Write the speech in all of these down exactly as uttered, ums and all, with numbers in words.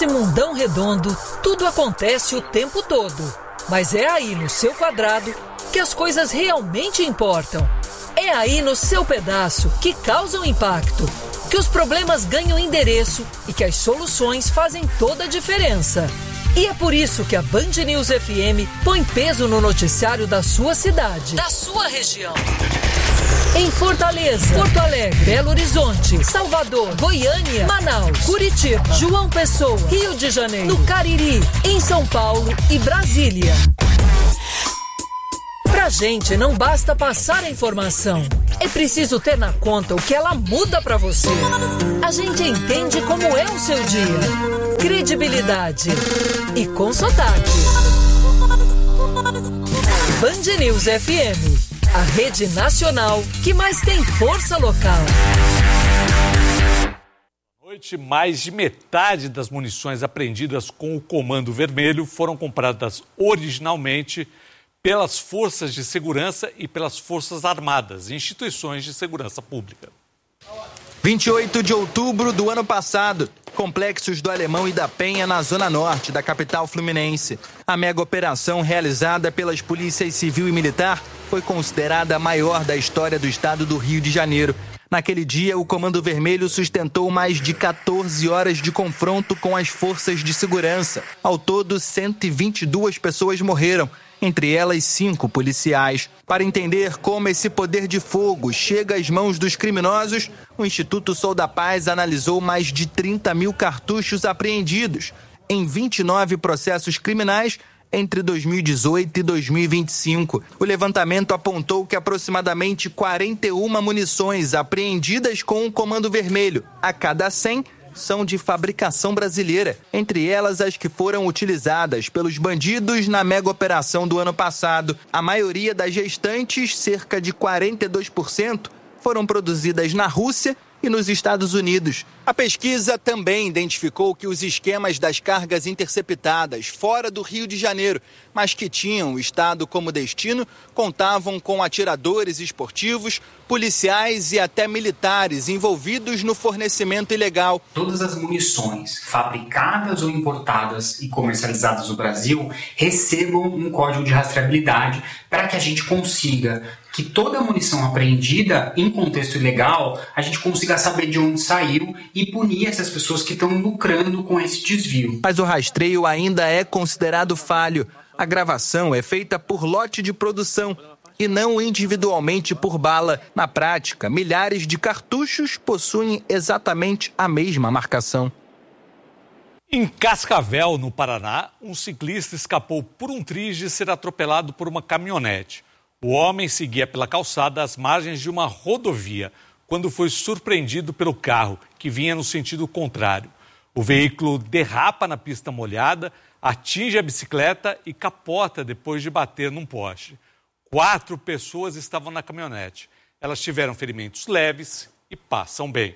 Nesse mundão redondo, tudo acontece o tempo todo. Mas é aí no seu quadrado que as coisas realmente importam. É aí no seu pedaço que causam impacto, que os problemas ganham endereço e que as soluções fazem toda a diferença. E é por isso que a Band News F M põe peso no noticiário da sua cidade, da sua região. Em Fortaleza, Porto Alegre, Belo Horizonte, Salvador, Goiânia, Manaus, Curitiba, João Pessoa, Rio de Janeiro, no Cariri, em São Paulo e Brasília. Pra gente não basta passar a informação, é preciso ter na conta o que ela muda pra você. A gente entende como é o seu dia. Credibilidade e com sotaque. Band News F M, a rede nacional que mais tem força local. Noite, mais de metade das munições apreendidas com o Comando Vermelho foram compradas originalmente pelas forças de segurança e pelas forças armadas, instituições de segurança pública. vinte e oito de outubro do ano passado, complexos do Alemão e da Penha na zona norte da capital fluminense. A mega operação realizada pelas polícias civil e militar foi considerada a maior da história do estado do Rio de Janeiro. Naquele dia, o Comando Vermelho sustentou mais de quatorze horas de confronto com as forças de segurança. Ao todo, cento e vinte e duas pessoas morreram, entre elas cinco policiais. Para entender como esse poder de fogo chega às mãos dos criminosos, o Instituto Sou da Paz analisou mais de trinta mil cartuchos apreendidos em vinte e nove processos criminais entre dois mil e dezoito e dois mil e vinte e cinco. O levantamento apontou que aproximadamente quarenta e uma munições apreendidas com o Comando Vermelho a cada cem são de fabricação brasileira, entre elas as que foram utilizadas pelos bandidos na mega operação do ano passado. A maioria das restantes, cerca de quarenta e dois por cento, foram produzidas na Rússia e nos Estados Unidos. A pesquisa também identificou que os esquemas das cargas interceptadas fora do Rio de Janeiro, mas que tinham o estado como destino, contavam com atiradores esportivos, policiais e até militares envolvidos no fornecimento ilegal. Todas as munições fabricadas ou importadas e comercializadas no Brasil recebam um código de rastreabilidade para que a gente consiga que toda a munição apreendida em contexto ilegal, a gente consiga saber de onde saiu e punir essas pessoas que estão lucrando com esse desvio. Mas o rastreio ainda é considerado falho. A gravação é feita por lote de produção e não individualmente por bala. Na prática, milhares de cartuchos possuem exatamente a mesma marcação. Em Cascavel, no Paraná, um ciclista escapou por um triz de ser atropelado por uma caminhonete. O homem seguia pela calçada às margens de uma rodovia, quando foi surpreendido pelo carro, que vinha no sentido contrário. O veículo derrapa na pista molhada, atinge a bicicleta e capota depois de bater num poste. Quatro pessoas estavam na caminhonete. Elas tiveram ferimentos leves e passam bem.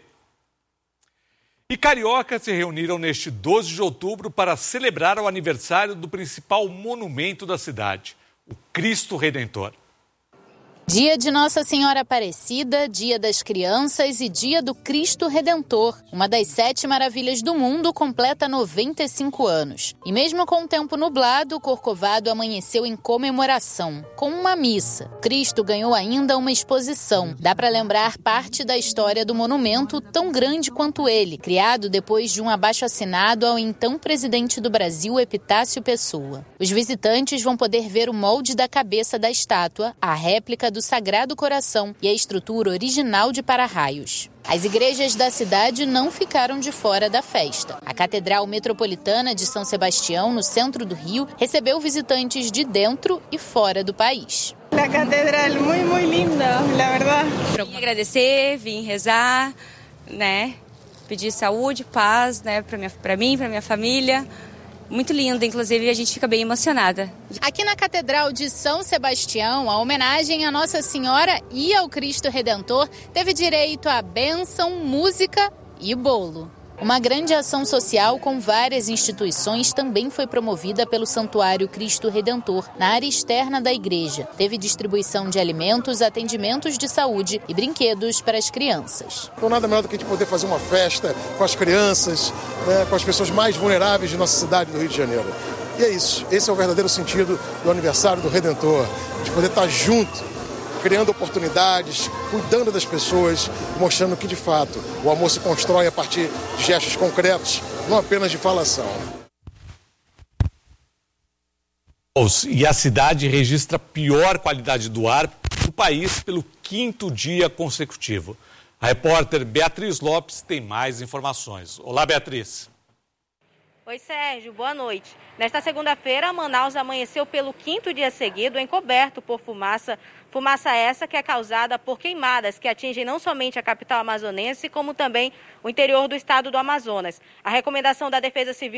E cariocas se reuniram neste doze de outubro para celebrar o aniversário do principal monumento da cidade, o Cristo Redentor. Dia de Nossa Senhora Aparecida, Dia das Crianças e Dia do Cristo Redentor. Uma das sete maravilhas do mundo completa noventa e cinco anos. E mesmo com o tempo nublado, o Corcovado amanheceu em comemoração, com uma missa. Cristo ganhou ainda uma exposição. Dá para lembrar parte da história do monumento tão grande quanto ele, criado depois de um abaixo-assinado ao então presidente do Brasil, Epitácio Pessoa. Os visitantes vão poder ver o molde da cabeça da estátua, a réplica do Sagrado Coração e a estrutura original de para-raios. As igrejas da cidade não ficaram de fora da festa. A Catedral Metropolitana de São Sebastião, no centro do Rio, recebeu visitantes de dentro e fora do país. A catedral é muito, muito linda, na verdade. Vim agradecer, vim rezar, né? Pedir saúde, paz, né, para minha, para mim, para minha família. Muito linda, inclusive a gente fica bem emocionada. Aqui na Catedral de São Sebastião, a homenagem à Nossa Senhora e ao Cristo Redentor teve direito a bênção, música e bolo. Uma grande ação social com várias instituições também foi promovida pelo Santuário Cristo Redentor, na área externa da igreja. Teve distribuição de alimentos, atendimentos de saúde e brinquedos para as crianças. Então nada melhor do que a gente poder fazer uma festa com as crianças, né, com as pessoas mais vulneráveis de nossa cidade do Rio de Janeiro. E é isso, esse é o verdadeiro sentido do aniversário do Redentor, de poder estar junto, criando oportunidades, cuidando das pessoas, mostrando que, de fato, o amor se constrói a partir de gestos concretos, não apenas de falação. E a cidade registra a pior qualidade do ar do país pelo quinto dia consecutivo. A repórter Beatriz Lopes tem mais informações. Olá, Beatriz. Oi, Sérgio, boa noite. Nesta segunda-feira, Manaus amanheceu pelo quinto dia seguido encoberto por fumaça, fumaça essa que é causada por queimadas que atingem não somente a capital amazonense, como também o interior do estado do Amazonas. A recomendação da Defesa Civil